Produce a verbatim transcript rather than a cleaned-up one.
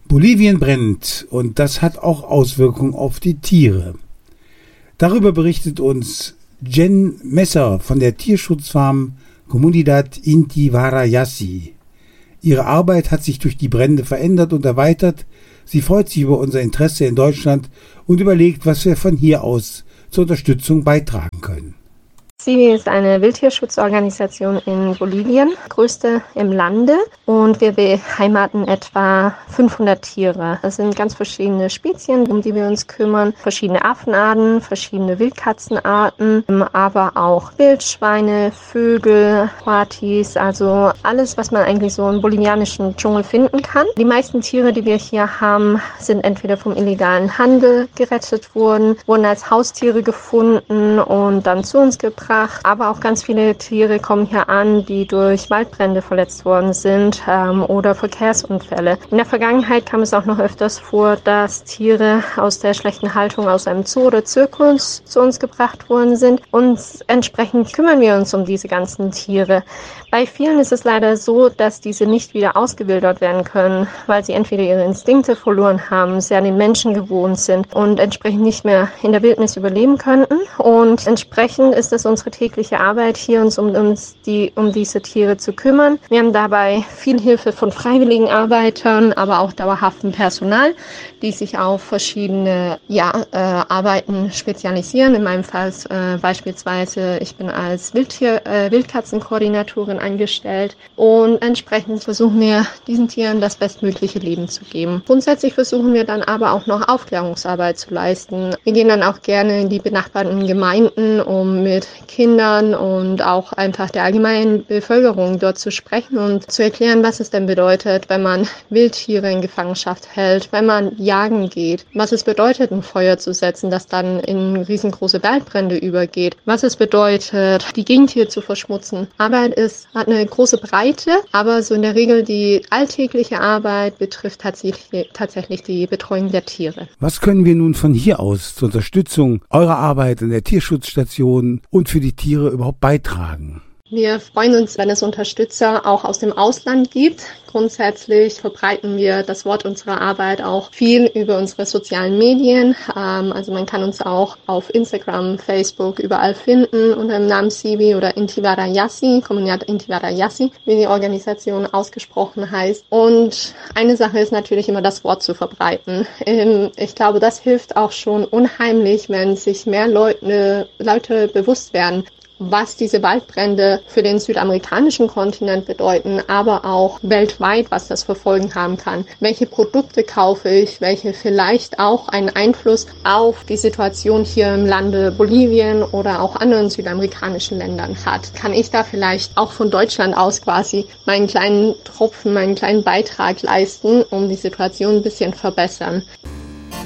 Bolivien brennt und das hat auch Auswirkungen auf die Tiere. Darüber berichtet uns Jen Messer von der Tierschutzfarm Comunidad Inti Warayasi. Ihre Arbeit hat sich durch die Brände verändert und erweitert. Sie freut sich über unser Interesse in Deutschland und überlegt, was wir von hier aus zur Unterstützung beitragen können. C I V I ist eine Wildtierschutzorganisation in Bolivien, größte im Lande, und wir beheimaten etwa fünfhundert Tiere. Das sind ganz verschiedene Spezien, um die wir uns kümmern, verschiedene Affenarten, verschiedene Wildkatzenarten, aber auch Wildschweine, Vögel, Huatis, also alles, was man eigentlich so im bolivianischen Dschungel finden kann. Die meisten Tiere, die wir hier haben, sind entweder vom illegalen Handel gerettet worden, wurden als Haustiere gefunden und dann zu uns gebracht. Aber auch ganz viele Tiere kommen hier an, die durch Waldbrände verletzt worden sind ähm, oder Verkehrsunfälle. In der Vergangenheit kam es auch noch öfters vor, dass Tiere aus der schlechten Haltung aus einem Zoo oder Zirkus zu uns gebracht worden sind. Und entsprechend kümmern wir uns um diese ganzen Tiere. Bei vielen ist es leider so, dass diese nicht wieder ausgewildert werden können, weil sie entweder ihre Instinkte verloren haben, sehr an den Menschen gewohnt sind und entsprechend nicht mehr in der Wildnis überleben könnten. Und entsprechend ist es unsere tägliche Arbeit, hier uns um uns die um diese Tiere zu kümmern. Wir haben dabei viel Hilfe von freiwilligen Arbeitern, aber auch dauerhaftem Personal, die sich auf verschiedene ja, äh, Arbeiten spezialisieren. In meinem Fall äh, beispielsweise, ich bin als Wildtier, äh, Wildkatzenkoordinatorin angestellt und entsprechend versuchen wir diesen Tieren das bestmögliche Leben zu geben. Grundsätzlich versuchen wir dann aber auch noch Aufklärungsarbeit zu leisten. Wir gehen dann auch gerne in die benachbarten Gemeinden, um mit Kindern und auch einfach der allgemeinen Bevölkerung dort zu sprechen und zu erklären, was es denn bedeutet, wenn man Wildtiere in Gefangenschaft hält, wenn man jagen geht, was es bedeutet, ein Feuer zu setzen, das dann in riesengroße Waldbrände übergeht, was es bedeutet, die Gegend hier zu verschmutzen. Arbeit ist, hat eine große Breite, aber so in der Regel die alltägliche Arbeit betrifft tatsächlich, tatsächlich die Betreuung der Tiere. Was können wir nun von hier aus zur Unterstützung eurer Arbeit in der Tierschutzstation und für die Tiere überhaupt beitragen? Wir freuen uns, wenn es Unterstützer auch aus dem Ausland gibt. Grundsätzlich verbreiten wir das Wort unserer Arbeit auch viel über unsere sozialen Medien. Ähm, also man kann uns auch auf Instagram, Facebook überall finden unter dem Namen C I V I oder Inti Warayasi, Comunidad Inti Warayasi, wie die Organisation ausgesprochen heißt. Und eine Sache ist natürlich immer, das Wort zu verbreiten. Ähm, ich glaube, das hilft auch schon unheimlich, wenn sich mehr Leute, Leute bewusst werden, was diese Waldbrände für den südamerikanischen Kontinent bedeuten, aber auch weltweit, was das für Folgen haben kann. Welche Produkte kaufe ich, welche vielleicht auch einen Einfluss auf die Situation hier im Lande Bolivien oder auch anderen südamerikanischen Ländern hat. Kann ich da vielleicht auch von Deutschland aus quasi meinen kleinen Tropfen, meinen kleinen Beitrag leisten, um die Situation ein bisschen verbessern?